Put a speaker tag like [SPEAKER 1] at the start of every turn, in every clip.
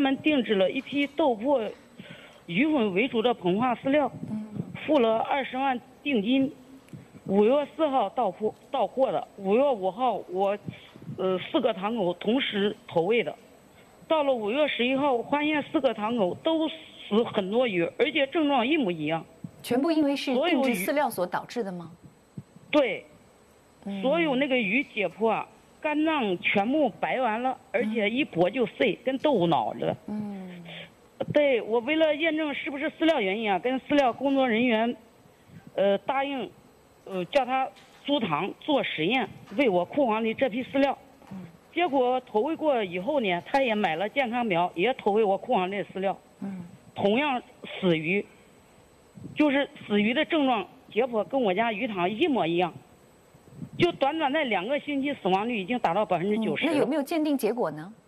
[SPEAKER 1] 们定制了一批豆粕、鱼粉为主的膨化饲料，付了20万定金。5月4号到货的，5月5号我4个堂口同时投喂的，到了5月11号，我发现4个堂口都死很多鱼，而且症状一模一样。
[SPEAKER 2] 全部因为是定制饲料所导致的吗？
[SPEAKER 1] 对，所有那个鱼解剖，肝脏全部白完了，而且一剥就碎，跟豆腐脑似的。对，我为了验证是不是饲料原因啊，跟饲料工作人员，答应，叫他租塘做实验，喂我库房里这批饲料。结果投喂过以后呢，他也买了健康表，也投喂我库房里的饲料。同样死鱼，就是死鱼的症状解剖跟我家鱼塘一模一样，就短短的2个星期，死亡率已经达到90%。
[SPEAKER 2] 那有没有鉴定结果呢？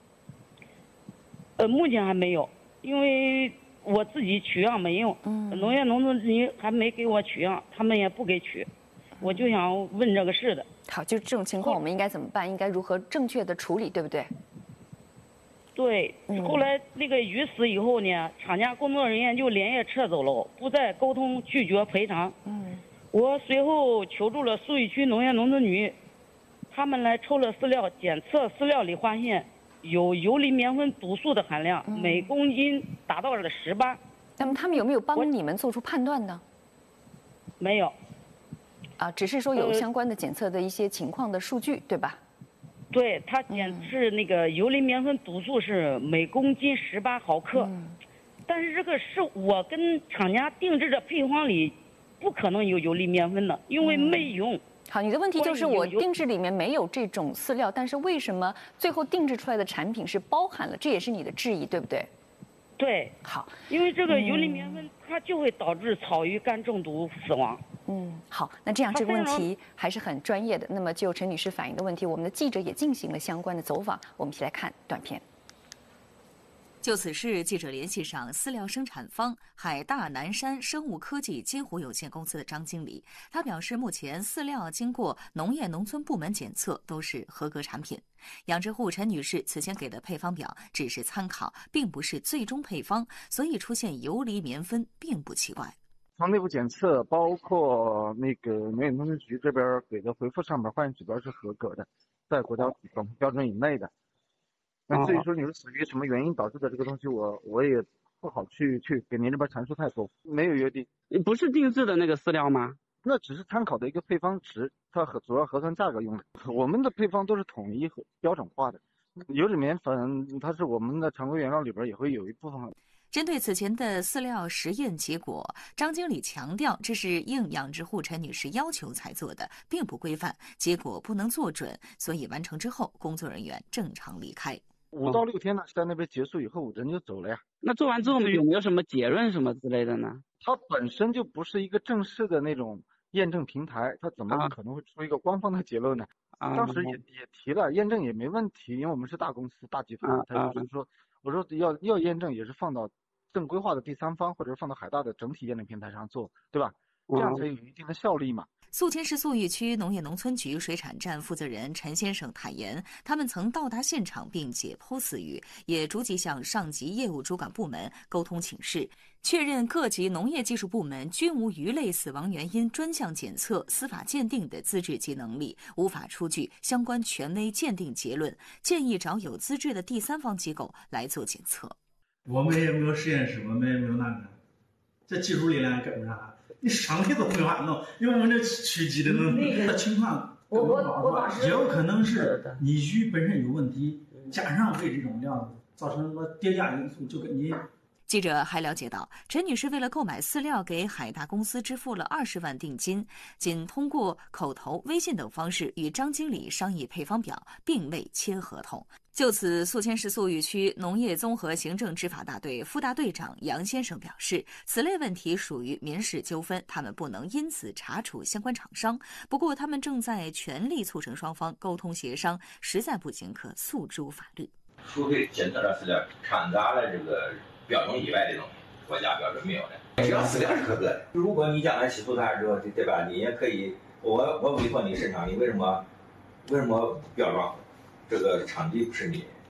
[SPEAKER 1] 目前还没有，因为我自己取样没用，农业农村局还没给我取样，他们也不给取，我就想问这个事的。
[SPEAKER 2] 好，就这种情况我们应该怎么办？应该如何正确的处理，对不对？
[SPEAKER 1] 对，后来那个鱼死以后呢，厂家工作人员就连夜撤走了，不再沟通，拒绝赔偿。我随后求助了苏玉区农业农村局，他们来抽了饲料，检测饲料里发现有游离棉酚毒素的含量，每公斤达到了18。
[SPEAKER 2] 那么他们有没有帮你们做出判断呢？
[SPEAKER 1] 没有。
[SPEAKER 2] 只是说有相关的检测的一些情况的数据，对吧？
[SPEAKER 1] 对，他检测那个游离棉酚毒素是每公斤18毫克，但是这个是我跟厂家定制的配方里不可能有游离棉酚的，因为没用。
[SPEAKER 2] 好，你的问题就是我定制里面没有这种饲料，但是为什么最后定制出来的产品是包含了？这也是你的质疑，对不对？
[SPEAKER 1] 对。
[SPEAKER 2] 好，
[SPEAKER 1] 因为这个游离棉酚它就会导致草鱼肝中毒死亡。
[SPEAKER 2] 好，那这样这个问题还是很专业的。那么就陈女士反映的问题，我们的记者也进行了相关的走访，我们一起来看短片。
[SPEAKER 3] 就此事，记者联系上饲料生产方海大南山生物科技金湖有限公司的张经理，他表示，目前饲料经过农业农村部门检测都是合格产品。养殖户陈女士此前给的配方表只是参考，并不是最终配方，所以出现游离棉酚并不奇怪。
[SPEAKER 4] 从内部检测，包括那个农业农村局这边给的回复上面，化验指标是合格的，在国家总标准以内的。那至于说你是死于什么原因导致的这个东西，我也不好去给您这边阐述太多。没有约定，
[SPEAKER 5] 不是定制的那个饲料吗？
[SPEAKER 4] 那只是参考的一个配方值，它主要核算价格用的。我们的配方都是统一和标准化的。游离棉酚它是我们的常规原料里边也会有一部分。
[SPEAKER 3] 针对此前的饲料实验结果，张经理强调，这是应养殖户陈女士要求才做的，并不规范，结果不能做准，所以完成之后，工作人员正常离开。
[SPEAKER 4] 5到6天呢，在那边结束以后，人就走了呀。
[SPEAKER 5] 那做完之后有没有什么结论什么之类的呢？
[SPEAKER 4] 它本身就不是一个正式的那种验证平台，它怎么可能会出一个官方的结论呢？当时也提了，验证也没问题，因为我们是大公司大集团，他就是说，我说要验证也是放到正规化的第三方，或者放到海大的整体验证平台上做，对吧？这样才有一定的效力嘛。
[SPEAKER 3] 宿迁市宿玉区农业农村局水产站负责人陈先生坦言，他们曾到达现场并解剖死鱼，也逐级向上级业务主管部门沟通请示，确认各级农业技术部门均无鱼类死亡原因专项检测、司法鉴定的资质及能力，无法出具相关权威鉴定结论，建议找有资质的第三方机构来做检测。
[SPEAKER 6] 我们也没有实验室，我们也没有那个，这技术力量跟不上，你上去都没法弄，因为我们这区级的那个情况，我也有可能是你鱼本身有问题，加上喂这种料子，造成什么叠加因素，就跟你。
[SPEAKER 3] 记者还了解到，陈女士为了购买饲料给海大公司支付了20万定金，仅通过口头、微信等方式与张经理商议配方表，并未签合同。就此，宿迁市宿玉区农业综合行政执法大队副大队长杨先生表示，此类问题属于民事纠纷，他们不能因此查处相关厂商。不过，他们正在全力促成双方沟通协商，实在不行可诉诸法律。
[SPEAKER 7] 除非检测的饲料掺杂了这个标准以外的东西，国家标准没有的，只要饲料是合格的。如果你将来起诉他之后，对吧？你也可以，我委托你生产，你为什么标装这个场地不是你？